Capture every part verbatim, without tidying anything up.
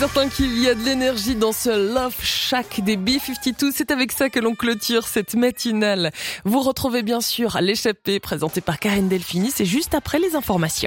Certain qu'il y a de l'énergie dans ce Love Shack des B cinquante-deux. C'est avec ça que l'on clôture cette matinale. Vous retrouvez bien sûr l'échappée présentée par Karine Delphini. C'est juste après les informations.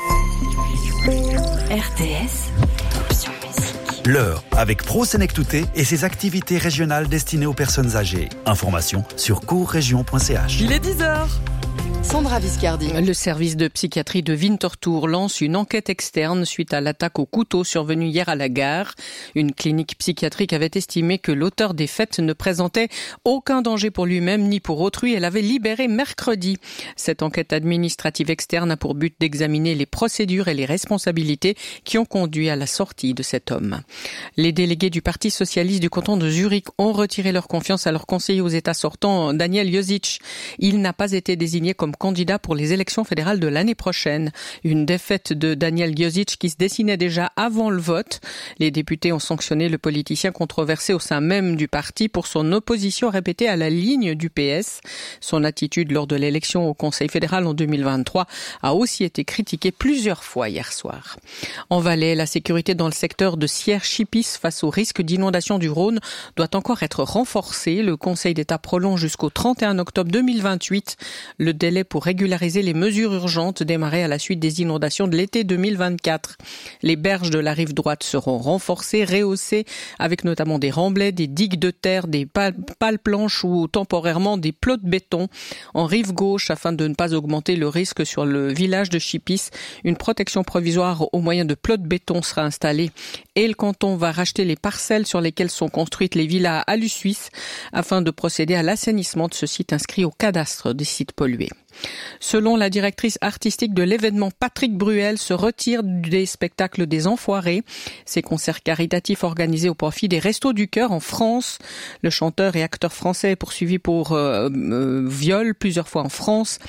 R T S, option musique. L'heure avec Pro Senectouté et ses activités régionales destinées aux personnes âgées. Information sur courrégion point c h. Il est dix heures. Sandra Viscardi. Le service de psychiatrie de Winterthur lance une enquête externe suite à l'attaque au couteau survenue hier à la gare. Une clinique psychiatrique avait estimé que l'auteur des faits ne présentait aucun danger pour lui-même ni pour autrui. Elle avait libéré mercredi. Cette enquête administrative externe a pour but d'examiner les procédures et les responsabilités qui ont conduit à la sortie de cet homme. Les délégués du Parti socialiste du canton de Zurich ont retiré leur confiance à leur conseiller aux États sortant, Daniel Josic. Il n'a pas été désigné comme candidat pour les élections fédérales de l'année prochaine. Une défaite de Daniel Josic qui se dessinait déjà avant le vote. Les députés ont sanctionné le politicien controversé au sein même du parti pour son opposition répétée à la ligne du P S. Son attitude lors de l'élection au Conseil fédéral en deux mille vingt-trois a aussi été critiquée plusieurs fois hier soir. En Valais, la sécurité dans le secteur de Sierre-Chipis face au risque d'inondation du Rhône doit encore être renforcée. Le Conseil d'État prolonge jusqu'au trente et un octobre deux mille vingt-huit le délai pour régulariser les mesures urgentes démarrées à la suite des inondations de l'été deux mille vingt-quatre. Les berges de la rive droite seront renforcées, rehaussées, avec notamment des remblais, des digues de terre, des pales, pales planches ou temporairement des plots de béton. En rive gauche, afin de ne pas augmenter le risque sur le village de Chipis, une protection provisoire au moyen de plots de béton sera installée. Et le canton va racheter les parcelles sur lesquelles sont construites les villas à Lusuisse afin de procéder à l'assainissement de ce site inscrit au cadastre des sites pollués. Selon la directrice artistique de l'événement, Patrick Bruel se retire des spectacles des Enfoirés. Ces concerts caritatifs organisés au profit des Restos du Cœur en France. Le chanteur et acteur français est poursuivi pour euh, euh, viol plusieurs fois en France.